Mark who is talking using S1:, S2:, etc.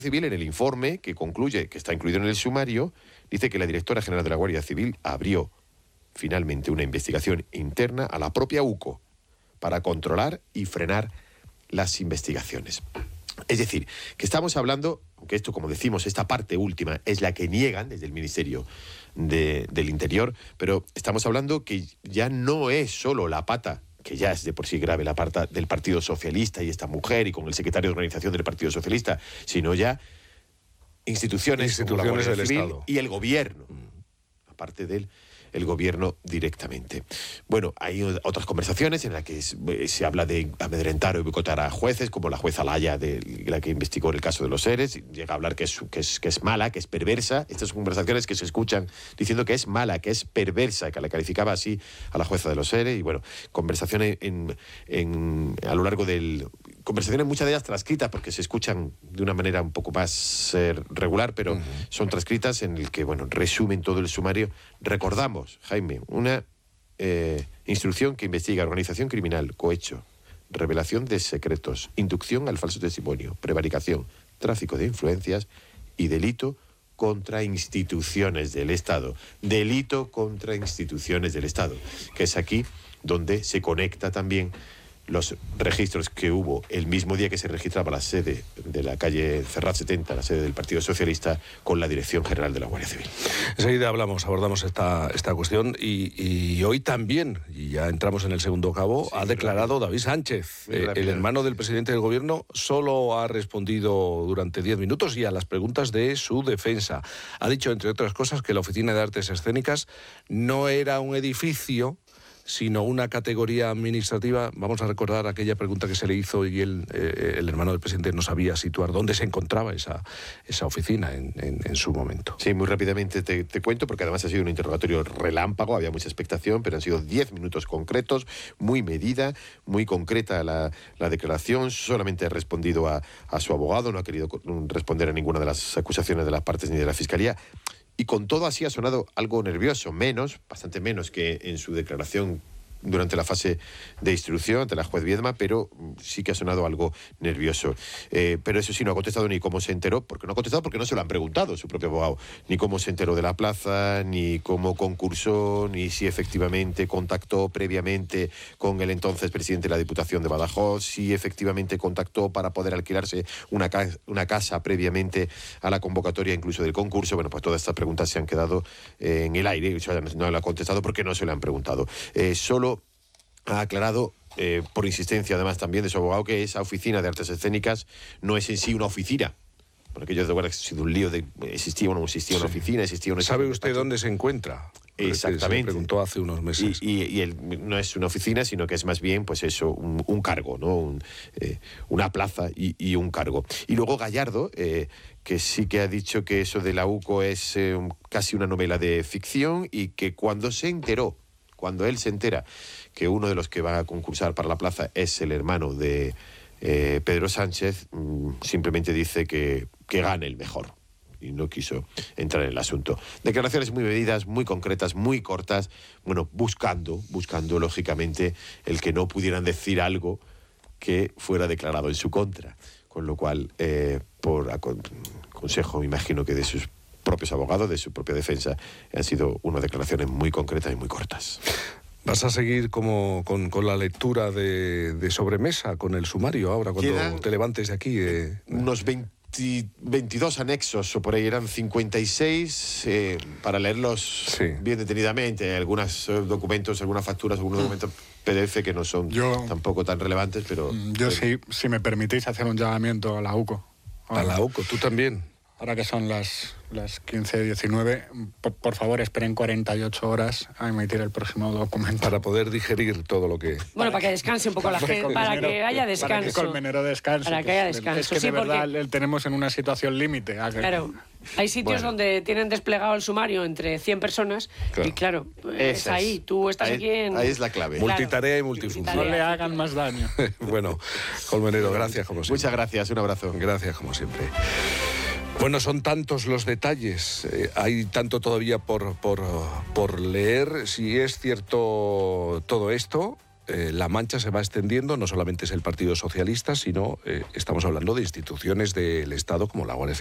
S1: Civil, en el informe que concluye, que está incluido en el sumario, dice que la directora general de la Guardia Civil abrió finalmente una investigación interna a la propia UCO para controlar y frenar las investigaciones. Es decir, que estamos hablando, aunque esto, como decimos, esta parte última es la que niegan desde el Ministerio del Interior, pero estamos hablando que ya no es solo la pata, que ya es de por sí grave, la pata del Partido Socialista y esta mujer y con el secretario de organización del Partido Socialista, sino ya instituciones como la Guardia
S2: del
S1: Civil
S2: Estado
S1: y el gobierno, aparte del el gobierno directamente. Bueno, hay otras conversaciones en las que se habla de amedrentar o boicotar a jueces, como la jueza Laya, la que investigó el caso de los seres, llega a hablar que es mala, que es perversa. Estas conversaciones que se escuchan diciendo que es mala, que es perversa, que la calificaba así a la jueza de los seres. Y bueno, conversaciones a lo largo del... Conversaciones, muchas de ellas transcritas, porque se escuchan de una manera un poco más regular, pero son transcritas en el que, bueno, resumen todo el sumario. Recordamos, Jaime, una instrucción que investiga organización criminal, cohecho, revelación de secretos, inducción al falso testimonio, prevaricación, tráfico de influencias y delito contra instituciones del Estado. Delito contra instituciones del Estado, que es aquí donde se conecta también los registros que hubo el mismo día que se registraba la sede de la calle Ferraz 70, la sede del Partido Socialista, con la Dirección General de la Guardia Civil.
S2: Enseguida abordamos esta cuestión y hoy también, y ya entramos en el segundo cabo, ha declarado David Sánchez, el hermano del presidente del gobierno. Solo ha respondido durante 10 minutos y a las preguntas de su defensa. Ha dicho, entre otras cosas, que la Oficina de Artes Escénicas no era un edificio, sino una categoría administrativa. Vamos a recordar aquella pregunta que se le hizo y el hermano del presidente no sabía situar dónde se encontraba esa oficina en su momento.
S1: Sí, muy rápidamente te cuento, porque además ha sido un interrogatorio relámpago, había mucha expectación, pero han sido 10 minutos concretos, muy medida, muy concreta la declaración. Solamente ha respondido a su abogado, no ha querido responder a ninguna de las acusaciones de las partes ni de la Fiscalía. Y con todo así ha sonado algo nervioso, bastante menos que en su declaración durante la fase de instrucción ante la juez Viedma, pero sí que ha sonado algo nervioso. Pero eso sí, no ha contestado ni cómo se enteró, porque no ha contestado porque no se lo han preguntado su propio abogado, ni cómo se enteró de la plaza, ni cómo concursó, ni si efectivamente contactó previamente con el entonces presidente de la Diputación de Badajoz, si efectivamente contactó para poder alquilarse una casa previamente a la convocatoria incluso del concurso. Bueno, pues todas estas preguntas se han quedado en el aire, no lo ha contestado porque no se le han preguntado. Solo ha aclarado, por insistencia además también de su abogado, que esa oficina de artes escénicas no es en sí una oficina. Por aquello de que ha sido un lío de existía o no existía una oficina, existía una...
S2: ¿Sabe usted dónde se encuentra?
S1: Exactamente.
S2: Se preguntó hace unos meses.
S1: Y no es una oficina, sino que es más bien, pues eso, un cargo, ¿no? Una plaza y un cargo. Y luego Gallardo, que sí que ha dicho que eso de la UCO es casi una novela de ficción, y que cuando él se entera que uno de los que va a concursar para la plaza es el hermano de Pedro Sánchez, simplemente dice que gane el mejor. Y no quiso entrar en el asunto. Declaraciones muy medidas, muy concretas, muy cortas, bueno, buscando, lógicamente, el que no pudieran decir algo que fuera declarado en su contra. Con lo cual, por consejo, me imagino que de sus propios abogados, de su propia defensa, han sido unas declaraciones muy concretas y muy cortas.
S2: ¿Vas a seguir con la lectura de sobremesa, con el sumario ahora, cuando te levantes de aquí?
S1: Unos 22 anexos, o por ahí eran 56, para leerlos bien detenidamente. Algunos documentos, algunas facturas, algunos documentos PDF que no son tampoco tan relevantes, pero...
S3: Yo, si me permitís, hacer un llamamiento a la UCO.
S2: A la UCO, tú también.
S3: Ahora que son las 15:19, por favor, esperen 48 horas a emitir el próximo documento.
S2: Para poder digerir todo lo que...
S4: Bueno, para que descanse un poco la gente, para que haya descanso.
S3: Para que Colmenero descanse.
S4: Para que haya descanso.
S3: Es que de verdad tenemos en una situación límite.
S4: Claro, hay sitios donde tienen desplegado el sumario entre 100 personas y claro, es ahí, tú estás aquí en...
S1: Ahí es la clave.
S2: Multitarea y multifunción.
S3: No le hagan más daño.
S2: Bueno, Colmenero, gracias como siempre.
S1: Muchas gracias, un abrazo.
S2: Gracias como siempre. Bueno, son tantos los detalles, hay tanto todavía por leer. Si es cierto todo esto, la mancha se va extendiendo, no solamente es el Partido Socialista, sino estamos hablando de instituciones del Estado como la Guardia Civil.